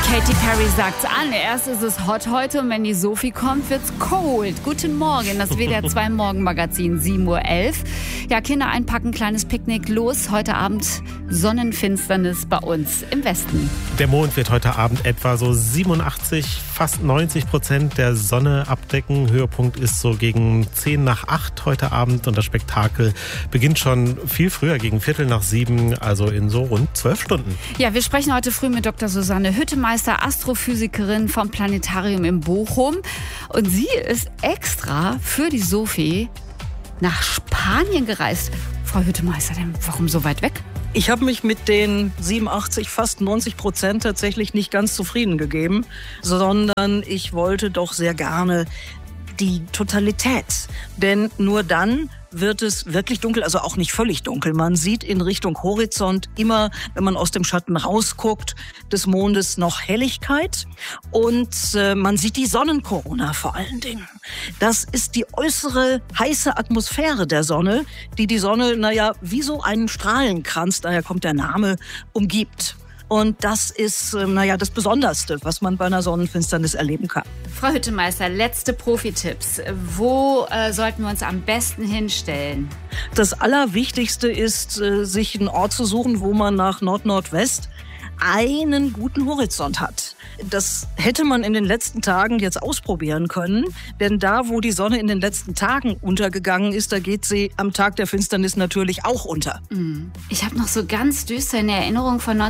Katy Perry sagt's an. Erst ist es hot heute und wenn die Sophie kommt, wird's cold. Guten Morgen, das WDR 2 Morgenmagazin, 7:11 Uhr. Ja, Kinder einpacken, kleines Picknick, los. Heute Abend Sonnenfinsternis bei uns im Westen. Der Mond wird heute Abend etwa so 87, fast 90% der Sonne abdecken. Höhepunkt ist so gegen 7:50 heute Abend und das Spektakel beginnt schon viel früher, gegen 6:45, also in so rund 12 Stunden. Ja, wir sprechen heute früh mit Dr. Susanne Hüttemeister, Astrophysikerin vom Planetarium in Bochum. Und sie ist extra für die Sophie nach Spanien gereist. Frau Hüttemeister, denn warum so weit weg? Ich habe mich mit den 87, fast 90% tatsächlich nicht ganz zufrieden gegeben, sondern ich wollte doch sehr gerne die Totalität. Denn nur dann wird es wirklich dunkel, also auch nicht völlig dunkel. Man sieht in Richtung Horizont immer, wenn man aus dem Schatten rausguckt, des Mondes noch Helligkeit und man sieht die Sonnenkorona vor allen Dingen. Das ist die äußere heiße Atmosphäre der Sonne, die die Sonne, wie so einen Strahlenkranz, daher kommt der Name, umgibt. Und das ist, das Besonderste, was man bei einer Sonnenfinsternis erleben kann. Frau Hüttemeister, letzte Profi-Tipps. Wo sollten wir uns am besten hinstellen? Das Allerwichtigste ist, sich einen Ort zu suchen, wo man nach Nord-Nordwest einen guten Horizont hat. Das hätte man in den letzten Tagen jetzt ausprobieren können, denn da, wo die Sonne in den letzten Tagen untergegangen ist, da geht sie am Tag der Finsternis natürlich auch unter. Ich habe noch so ganz düster in Erinnerung von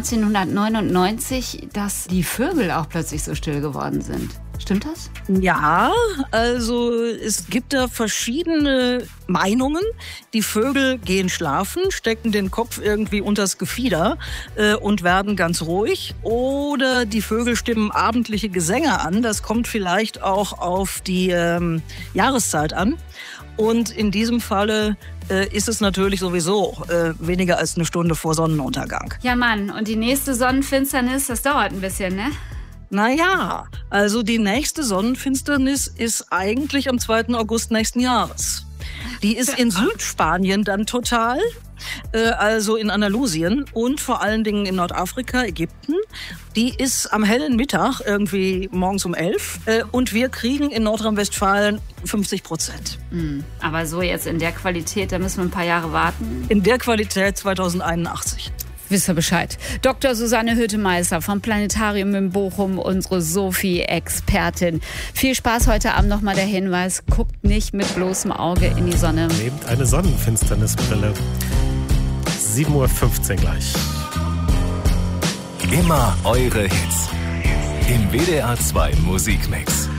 1999, dass die Vögel auch plötzlich so still geworden sind. Stimmt das? Ja, also es gibt da verschiedene Meinungen. Die Vögel gehen schlafen, stecken den Kopf irgendwie unters Gefieder und werden ganz ruhig. Oder die Vögel stimmen abendliche Gesänge an. Das kommt vielleicht auch auf die Jahreszeit an. Und in diesem Falle ist es natürlich sowieso weniger als eine Stunde vor Sonnenuntergang. Ja Mann, und die nächste Sonnenfinsternis, das dauert ein bisschen, ne? Naja, also die nächste Sonnenfinsternis ist eigentlich am 2. August nächsten Jahres. Die ist in Südspanien dann total, also in Andalusien und vor allen Dingen in Nordafrika, Ägypten. Die ist am hellen Mittag, irgendwie morgens um 11 und wir kriegen in Nordrhein-Westfalen 50%. Aber so jetzt in der Qualität, da müssen wir ein paar Jahre warten. In der Qualität 2081. Wisst ihr Bescheid. Dr. Susanne Hüttemeister vom Planetarium in Bochum, unsere Sophie-Expertin. Viel Spaß heute Abend. Nochmal der Hinweis, guckt nicht mit bloßem Auge in die Sonne. Nehmt eine Sonnenfinsternisbrille. 7:15 Uhr gleich. Immer eure Hits. Im WDR 2 Musikmix.